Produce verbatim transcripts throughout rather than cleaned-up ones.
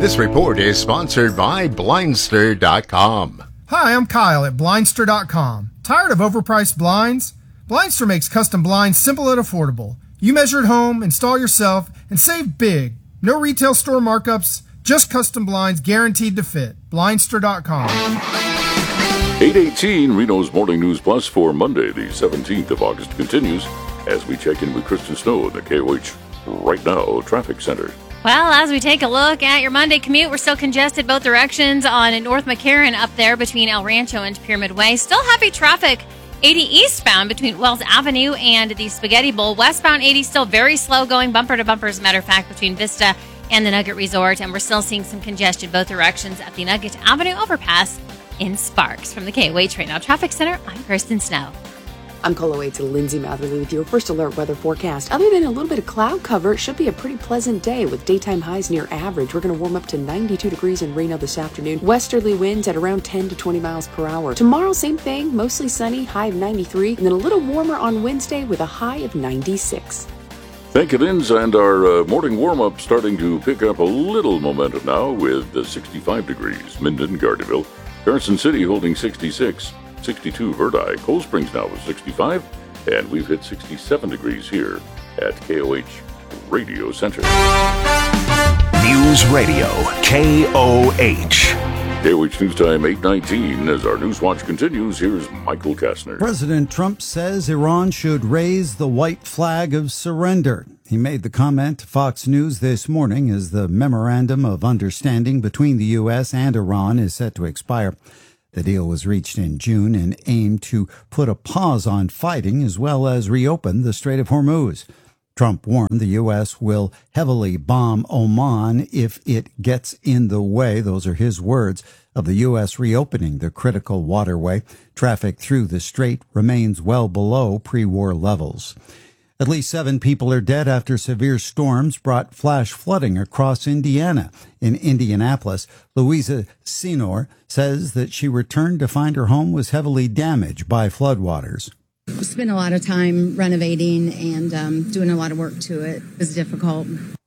This report is sponsored by Blindster dot com. Hi, I'm Kyle at Blindster dot com. Tired of overpriced blinds? Blindster makes custom blinds simple and affordable. You measure at home, install yourself, and save big. No retail store markups, just custom blinds guaranteed to fit. Blindster dot com. eight eighteen Reno's Morning News Plus for Monday, the seventeenth of August continues as we check in with Kristen Snow in the K O H Right Now Traffic Center. Well, as we take a look at your Monday commute, we're still congested both directions on North McCarran up there between El Rancho and Pyramid Way. Still heavy traffic eighty eastbound between Wells Avenue and the Spaghetti Bowl. Westbound eighty still very slow going bumper to bumper, as a matter of fact, between Vista and the Nugget Resort. And we're still seeing some congestion both directions at the Nugget Avenue overpass in Sparks. From the K O H Right Now Traffic Center, I'm Kristen Snow. I'm Colo eight to Lindsay Matherly with your first alert weather forecast. Other than a little bit of cloud cover, it should be a pretty pleasant day with daytime highs near average. We're going to warm up to ninety-two degrees in Reno this afternoon. Westerly winds at around ten to twenty miles per hour. Tomorrow, same thing, mostly sunny, high of ninety-three, and then a little warmer on Wednesday with a high of ninety-six. Thank you, Linz, and our uh, morning warm-up starting to pick up a little momentum now with the sixty-five degrees. Minden, Gardeville, Carson City holding sixty-six. sixty-two Verdi, Cold Springs now with sixty-five, and we've hit sixty-seven degrees here at K O H Radio Center. News Radio, K O H. K O H News Time eight nineteen. As our News Watch continues, here's Michael Kastner. President Trump says Iran should raise the white flag of surrender. He made the comment to Fox News this morning as the memorandum of understanding between the U S and Iran is set to expire. The deal was reached in June and aimed to put a pause on fighting as well as reopen the Strait of Hormuz. Trump warned the U S will heavily bomb Oman if it gets in the way, those are his words, of the U S reopening the critical waterway. Traffic through the strait remains well below pre-war levels. At least seven people are dead after severe storms brought flash flooding across Indiana. In Indianapolis, Louisa Senor says that she returned to find her home was heavily damaged by floodwaters. We spent a lot of time renovating and um, doing a lot of work to it. It was difficult.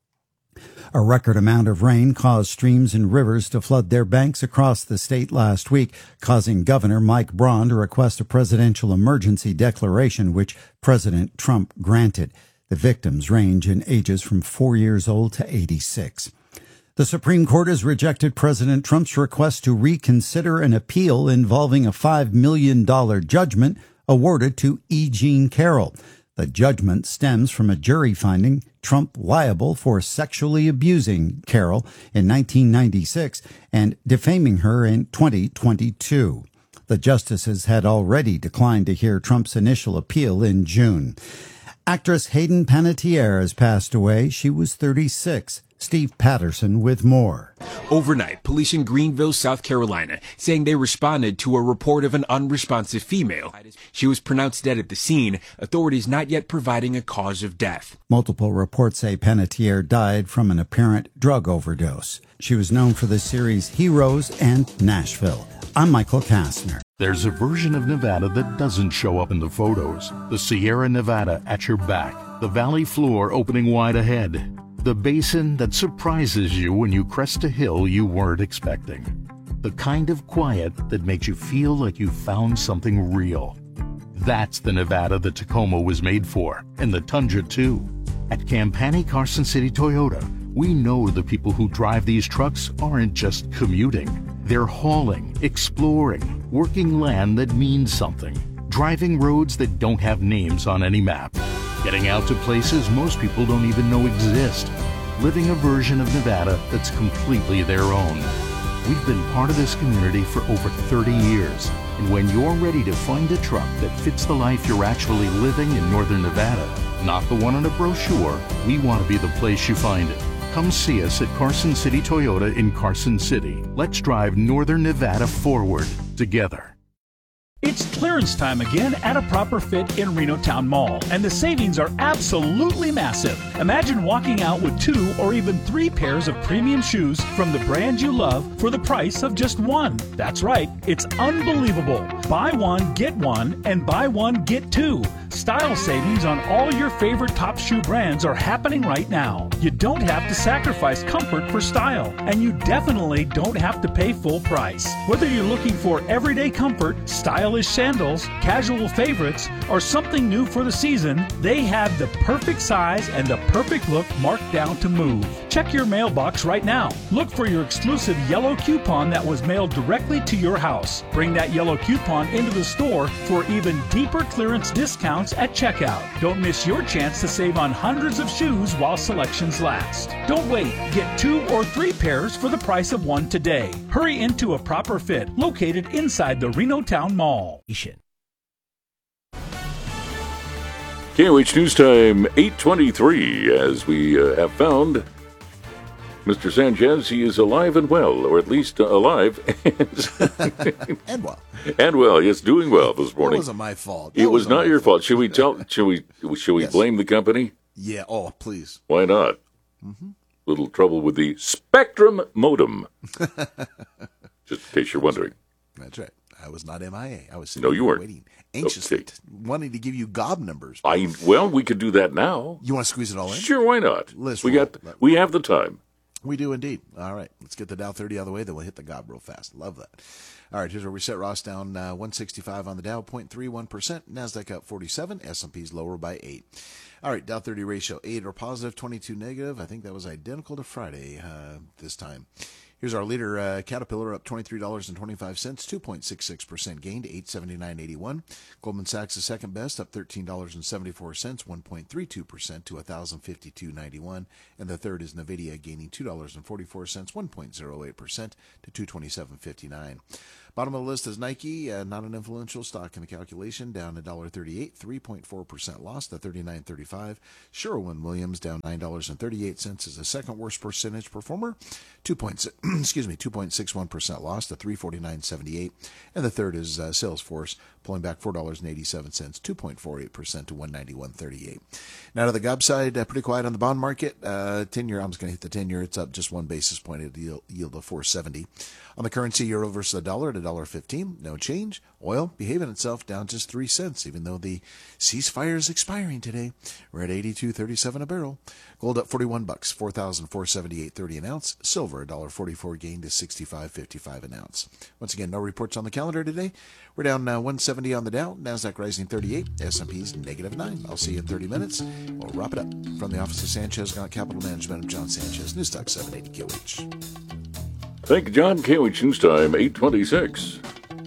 A record amount of rain caused streams and rivers to flood their banks across the state last week, causing Governor Mike Braun to request a presidential emergency declaration, which President Trump granted. The victims range in ages from four years old to eighty-six. The Supreme Court has rejected President Trump's request to reconsider an appeal involving a five million dollars judgment awarded to E. Jean Carroll. The judgment stems from a jury finding Trump liable for sexually abusing Carroll in nineteen ninety-six and defaming her in twenty twenty-two. The justices had already declined to hear Trump's initial appeal in June. Actress Hayden Panettiere has passed away. She was thirty-six. Steve Patterson with more. Overnight, police in Greenville, South Carolina, saying they responded to a report of an unresponsive female. She was pronounced dead at the scene, authorities not yet providing a cause of death. Multiple reports say Panettiere died from an apparent drug overdose. She was known for the series Heroes and Nashville. I'm Michael Kastner. There's a version of Nevada that doesn't show up in the photos. The Sierra Nevada at your back. The valley floor opening wide ahead. The basin that surprises you when you crest a hill you weren't expecting. The kind of quiet that makes you feel like you found something real. That's the Nevada that Tacoma was made for, and the Tundra too. At Campani Carson City Toyota, we know the people who drive these trucks aren't just commuting. They're hauling, exploring, working land that means something, driving roads that don't have names on any map. Getting out to places most people don't even know exist. Living a version of Nevada that's completely their own. We've been part of this community for over thirty years. And when you're ready to find a truck that fits the life you're actually living in Northern Nevada, not the one on a brochure, we want to be the place you find it. Come see us at Carson City Toyota in Carson City. Let's drive Northern Nevada forward together. It's clearance time again at a Proper Fit in Reno Town Mall, and the savings are absolutely massive. Imagine walking out with two or even three pairs of premium shoes from the brand you love for the price of just one. That's right, it's unbelievable. Buy one, get one, and buy one, get two. Style savings on all your favorite top shoe brands are happening right now. You don't have to sacrifice comfort for style, and you definitely don't have to pay full price. Whether you're looking for everyday comfort, stylish sandals, casual favorites, or something new for the season, they have the perfect size and the perfect look marked down to move. Check your mailbox right now. Look for your exclusive yellow coupon that was mailed directly to your house. Bring that yellow coupon into the store for even deeper clearance discounts at checkout. Don't miss your chance to save on hundreds of shoes while selections last. Don't wait. Get two or three pairs for the price of one today. Hurry into a Proper Fit located inside the Reno Town Mall. K O H News Time, eight twenty-three, as we uh, have found Mister Sanchez. He is alive and well, or at least uh, alive. And well. And well, yes, doing well this morning. It wasn't my fault. That it was not your fault. fault. Should we tell? Should we? Should we yes. blame the company? Yeah. Oh, please. Why not? Mm-hmm. Little trouble with the Spectrum modem. Just in case you're wondering. That's right. I was not M I A. I was sitting no, you weren't. waiting anxiously, okay. wanting to give you gob numbers. I well, we could do that now. You want to squeeze it all in? Sure, why not? Let's we roll. got. We have the time. We do indeed. All right, let's get the Dow thirty out of the way, then we'll hit the gob real fast. Love that. All right, here's where we set Ross down uh, one sixty-five on the Dow, zero point three one percent. NASDAQ up forty-seven. S and P's lower by eight. All right, Dow thirty ratio, eight or positive, twenty-two negative. I think that was identical to Friday uh, this time. Here's our leader, uh, Caterpillar, up twenty-three dollars and twenty-five cents, two point six six percent gain to eight seventy-nine eighty-one. Goldman Sachs is second best, up thirteen dollars and seventy-four cents, one point three two percent to one thousand fifty-two ninety-one. And the third is NVIDIA, gaining two dollars and forty-four cents, one point zero eight percent to two twenty-seven fifty-nine. Bottom of the list is Nike, uh, not an influential stock in the calculation, down one dollar thirty-eight, three point four percent loss to thirty-nine thirty-five. Sherwin-Williams down nine dollars and thirty-eight cents is the second worst percentage performer, two point excuse me, two point six one percent loss to three forty-nine seventy-eight. And the third is uh, Salesforce, pulling back four dollars and eighty-seven cents, two point four eight percent to one ninety-one thirty-eight. Now to the gob side, uh, pretty quiet on the bond market. Uh, ten-year, I'm just going to hit the ten-year. It's up just one basis point at a yield, yield of four seventy. On the currency, euro versus the dollar at one dollar fifteen, no change. Oil behaving itself, down just three cents, even though the ceasefire is expiring today. We're at eighty-two thirty-seven a barrel. Gold up forty-one bucks, four thousand four hundred seventy-eight thirty an ounce. Silver one dollar forty-four, gain to sixty-five fifty-five an ounce. Once again, no reports on the calendar today. We're down uh, one seventy on the Dow, Nasdaq rising thirty-eight, S and P's negative nine. I'll see you in thirty minutes. We'll wrap it up. From the office of Sanchez Gaunt Capital Management, I'm John Sanchez, News Talk seven eighty K O H. Thank you, John. K O H News Time, eight twenty-six.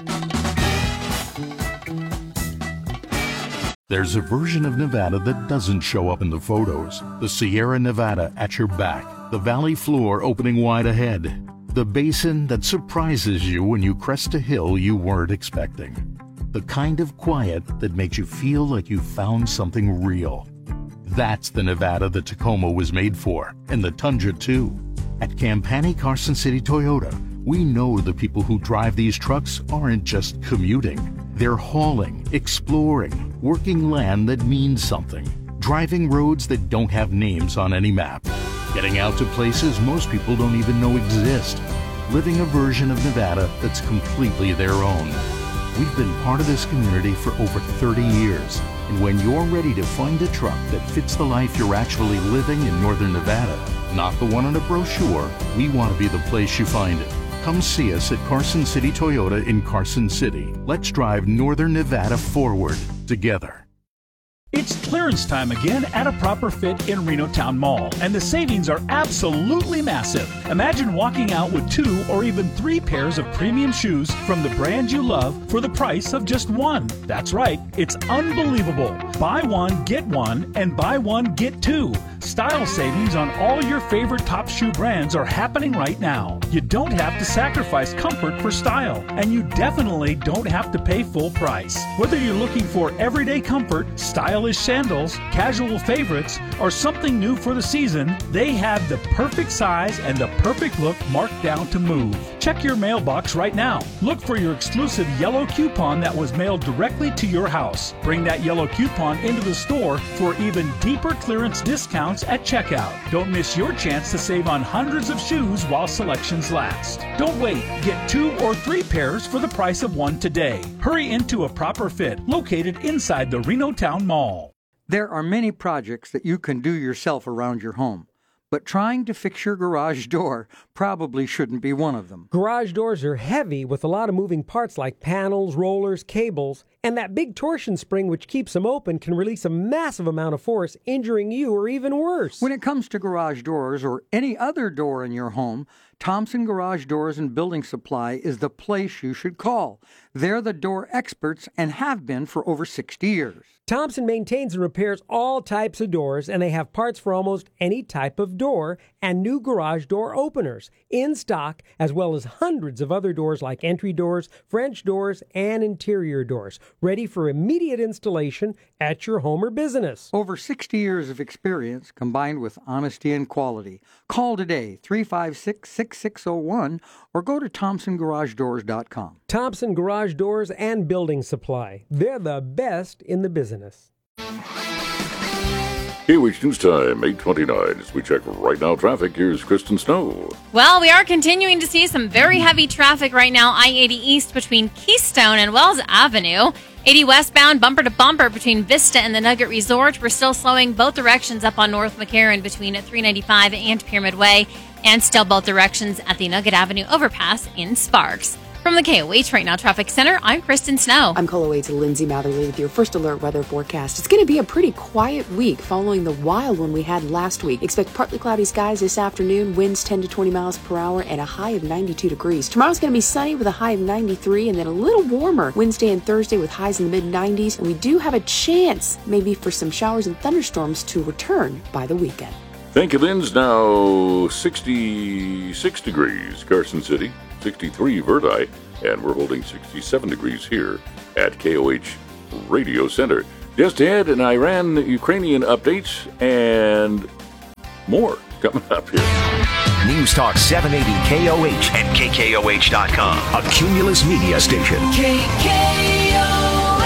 There's a version of Nevada that doesn't show up in the photos. The Sierra Nevada at your back. The valley floor opening wide ahead. The basin that surprises you when you crest a hill you weren't expecting. The kind of quiet that makes you feel like you found something real. That's the Nevada the Tacoma was made for, and the Tundra too. At Campani Carson City Toyota, we know the people who drive these trucks aren't just commuting. They're hauling, exploring, working land that means something, driving roads that don't have names on any map, getting out to places most people don't even know exist, living a version of Nevada that's completely their own. We've been part of this community for over thirty years, and when you're ready to find a truck that fits the life you're actually living in Northern Nevada, not the one on a brochure, we want to be the place you find it. Come see us at Carson City Toyota in Carson City. Let's drive Northern Nevada forward together. It's clearance time again at a Proper Fit in Reno Town Mall, and the savings are absolutely massive. Imagine walking out with two or even three pairs of premium shoes from the brand you love for the price of just one. That's right, it's unbelievable. Buy one, get one, and buy one, get two. Style savings on all your favorite top shoe brands are happening right now. You don't have to sacrifice comfort for style, and you definitely don't have to pay full price. Whether you're looking for everyday comfort, stylish sandals, casual favorites, or something new for the season, they have the perfect size and the perfect look marked down to move. Check your mailbox right now. Look for your exclusive yellow coupon that was mailed directly to your house. Bring that yellow coupon into the store for even deeper clearance discounts shoes at checkout. Don't miss your chance to save on hundreds of shoes while selections last. Don't wait. Get two or three pairs for the price of one today. Hurry into a Proper Fit located inside the Reno Town Mall. There are many projects that you can do yourself around your home, but trying to fix your garage door probably shouldn't be one of them. Garage doors are heavy with a lot of moving parts like panels, rollers, cables, and that big torsion spring which keeps them open can release a massive amount of force, injuring you or even worse. When it comes to garage doors or any other door in your home, Thompson Garage Doors and Building Supply is the place you should call. They're the door experts and have been for over sixty years. Thompson maintains and repairs all types of doors, and they have parts for almost any type of door and new garage door openers in stock, as well as hundreds of other doors like entry doors, French doors, and interior doors, ready for immediate installation at your home or business. Over sixty years of experience combined with honesty and quality. Call today, three five six, six six zero one, or go to thompson garage doors dot com. Thompson Garage Doors and Building Supply. They're the best in the business. K O H News Time, eight twenty-nine. As we check right now traffic, here's Kristen Snow. Well, we are continuing to see some very heavy traffic right now. I eighty East between Keystone and Wells Avenue. eighty westbound, bumper to bumper between Vista and the Nugget Resort. We're still slowing both directions up on North McCarran between three ninety-five and Pyramid Way. And still both directions at the Nugget Avenue overpass in Sparks. From the K O H Right Now Traffic Center, I'm Kristen Snow. I'm K O H Lindsay Matherly with your first alert weather forecast. It's going to be a pretty quiet week following the wild one we had last week. Expect partly cloudy skies this afternoon, winds ten to twenty miles per hour, and a high of ninety-two degrees. Tomorrow's going to be sunny with a high of ninety-three, and then a little warmer Wednesday and Thursday with highs in the mid nineties. And we do have a chance maybe for some showers and thunderstorms to return by the weekend. Thank you, Lynn's. Now sixty-six degrees, Carson City, sixty-three, Verdi, and we're holding sixty-seven degrees here at K O H Radio Center. Just ahead, an Iran-Ukrainian updates and more coming up here. News Talk seven eighty K O H and K K O H dot com, a Cumulus media station. K K O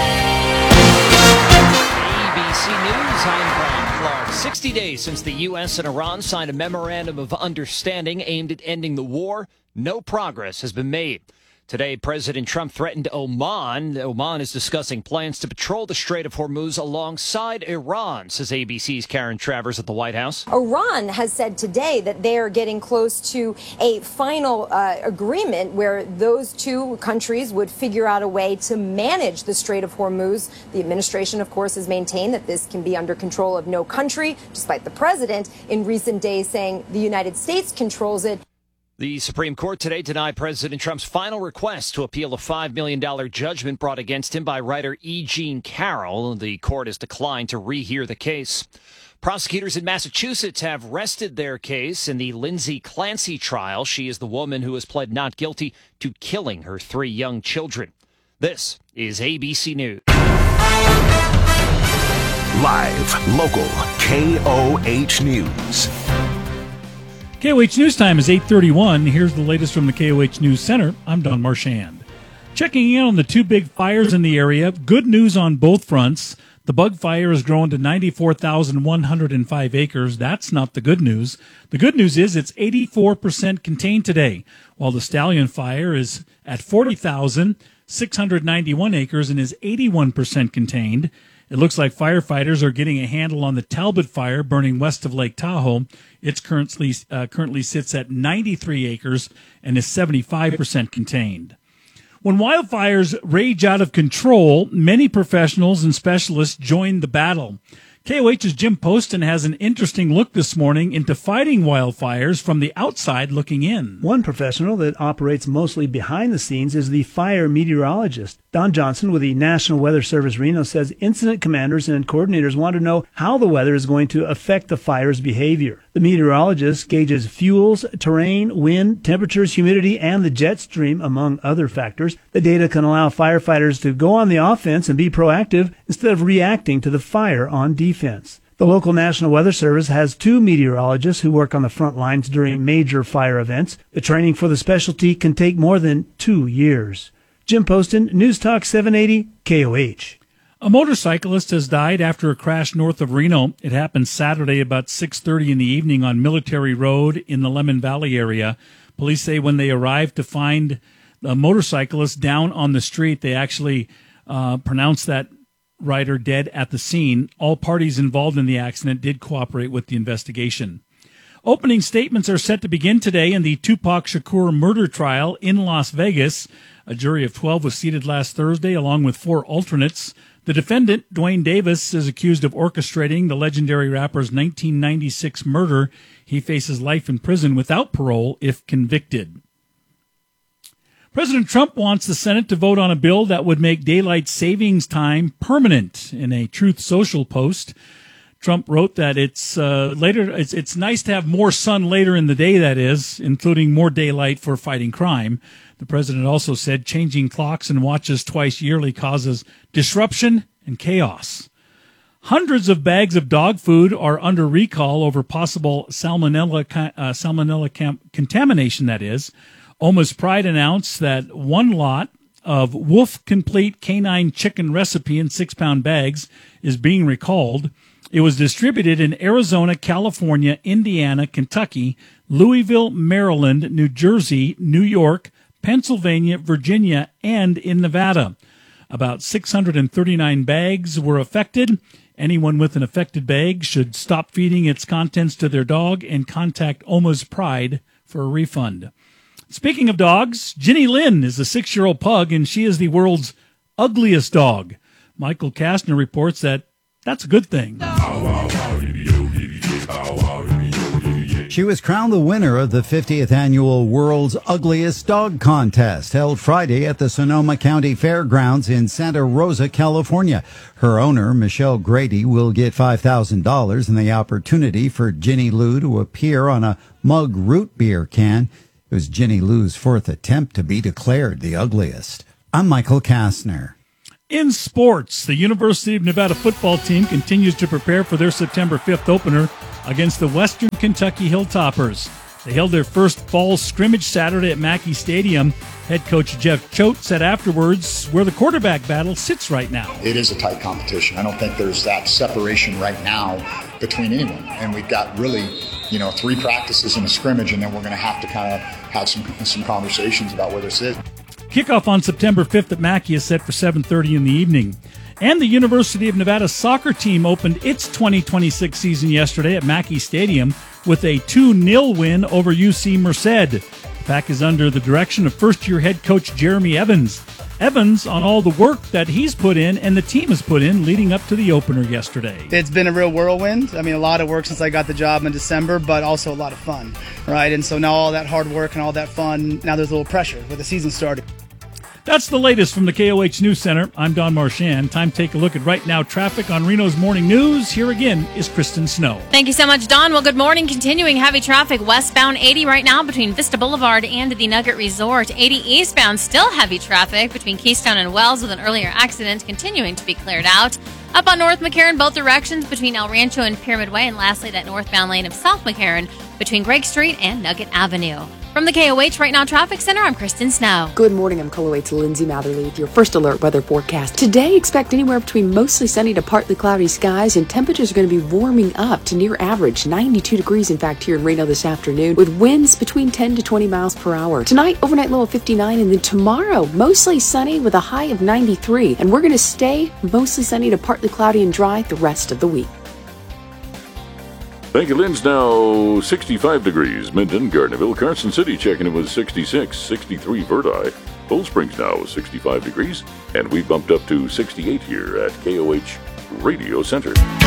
H. A B C News, I'm Brian Clark. sixty days since the U S and Iran signed a memorandum of understanding aimed at ending the war, no progress has been made. Today, President Trump threatened Oman. Oman is discussing plans to patrol the Strait of Hormuz alongside Iran, says A B C's Karen Travers at the White House. Iran has said today that they are getting close to a final uh, agreement where those two countries would figure out a way to manage the Strait of Hormuz. The administration, of course, has maintained that this can be under control of no country, despite the president in recent days saying the United States controls it. The Supreme Court today denied President Trump's final request to appeal a five million dollars judgment brought against him by writer E. Jean Carroll. The court has declined to rehear the case. Prosecutors in Massachusetts have rested their case in the Lindsay Clancy trial. She is the woman who has pled not guilty to killing her three young children. This is A B C News. Live, local, K O H News. K O H News Time is eight thirty-one. Here's the latest from the K O H News Center. I'm Don Marchand. Checking in on the two big fires in the area. Good news on both fronts. The bug fire has grown to ninety-four thousand one hundred five acres. That's not the good news. The good news is it's eighty-four percent contained today, while the stallion fire is at forty thousand six hundred ninety-one acres and is eighty-one percent contained. It looks like firefighters are getting a handle on the Talbot fire burning west of Lake Tahoe. It's currently uh, currently sits at ninety-three acres and is seventy-five percent contained. When wildfires rage out of control, many professionals and specialists join the battle. K O H's Jim Poston has an interesting look this morning into fighting wildfires from the outside looking in. One professional that operates mostly behind the scenes is the fire meteorologist. Don Johnson with the National Weather Service Reno says incident commanders and coordinators want to know how the weather is going to affect the fire's behavior. The meteorologist gauges fuels, terrain, wind, temperatures, humidity, and the jet stream, among other factors. The data can allow firefighters to go on the offense and be proactive instead of reacting to the fire on defense. The local National Weather Service has two meteorologists who work on the front lines during major fire events. The training for the specialty can take more than two years. Jim Poston, News Talk seven eighty K O H. A motorcyclist has died after a crash north of Reno. It happened Saturday about six thirty in the evening on Military Road in the Lemon Valley area. Police say when they arrived to find the motorcyclist down on the street, they actually uh, pronounced that rider dead at the scene. All parties involved in the accident did cooperate with the investigation. Opening statements are set to begin today in the Tupac Shakur murder trial in Las Vegas. A jury of twelve was seated last Thursday along with four alternates. The defendant, Dwayne Davis, is accused of orchestrating the legendary rapper's nineteen ninety-six murder. He faces life in prison without parole if convicted. President Trump wants the Senate to vote on a bill that would make daylight savings time permanent. In a Truth Social post, Trump wrote that it's uh, later. It's, it's nice to have more sun later in the day, that is, including more daylight for fighting crime. The president also said changing clocks and watches twice yearly causes disruption and chaos. Hundreds of bags of dog food are under recall over possible salmonella uh, salmonella cam- contamination, that is. Oma's Pride announced that one lot of Wolf Complete Canine Chicken Recipe in six-pound bags is being recalled. It was distributed in Arizona, California, Indiana, Kentucky, Louisville, Maryland, New Jersey, New York, Pennsylvania, Virginia, and in Nevada. About six hundred thirty-nine bags were affected. Anyone with an affected bag should stop feeding its contents to their dog and contact Oma's Pride for a refund. Speaking of dogs, Ginny Lynn is a six-year-old pug, and she is the world's ugliest dog. Michael Kastner reports that that's a good thing. She was crowned the winner of the fiftieth annual World's Ugliest Dog Contest, held Friday at the Sonoma County Fairgrounds in Santa Rosa, California. Her owner, Michelle Grady, will get five thousand dollars and the opportunity for Ginny Lou to appear on a mug root beer can. It was Ginny Lou's fourth attempt to be declared the ugliest. I'm Michael Kastner. In sports, the University of Nevada football team continues to prepare for their September fifth opener against the Western Kentucky Hilltoppers. They held their first fall scrimmage Saturday at Mackey Stadium. Head coach Jeff Choate said afterwards where the quarterback battle sits right now. It is a tight competition. I don't think there's that separation right now between anyone. And we've got really, you know, three practices and a scrimmage, and then we're going to have to kind of have some some conversations about where this is. Kickoff on September fifth at Mackey is set for seven thirty in the evening. And the University of Nevada soccer team opened its twenty twenty-six season yesterday at Mackey Stadium with a two nil win over U C Merced. The Pack is under the direction of first-year head coach Jeremy Evans. Evans on all the work that he's put in and the team has put in leading up to the opener yesterday. It's been a real whirlwind. I mean, a lot of work since I got the job in December, but also a lot of fun, right? And so now all that hard work and all that fun, now there's a little pressure with the season started. That's the latest from the K O H News Center. I'm Don Marchand. Time to take a look at right now traffic on Reno's Morning News. Here again is Kristen Snow. Thank you so much, Don. Well, good morning. Continuing heavy traffic westbound eighty right now between Vista Boulevard and the Nugget Resort. eighty eastbound, still heavy traffic between Keystone and Wells with an earlier accident continuing to be cleared out. Up on North McCarran, both directions between El Rancho and Pyramid Way. And lastly, that northbound lane of South McCarran between Greg Street and Nugget Avenue. From the K O H Right Now Traffic Center, I'm Kristen Snow. Good morning, I'm K O H's Lindsay Matherly with your first alert weather forecast. Today, expect anywhere between mostly sunny to partly cloudy skies, and temperatures are going to be warming up to near average, ninety-two degrees in fact here in Reno this afternoon, with winds between ten to twenty miles per hour. Tonight, overnight low of fifty-nine, and then tomorrow, mostly sunny with a high of ninety-three, and we're going to stay mostly sunny to partly cloudy and dry the rest of the week. Thank you, Lynn's now sixty-five degrees. Minden, Gardnerville, Carson City checking in with sixty-six, sixty-three Verdi. Cold Springs now with sixty-five degrees. And we bumped up to sixty-eight here at K O H Radio Center.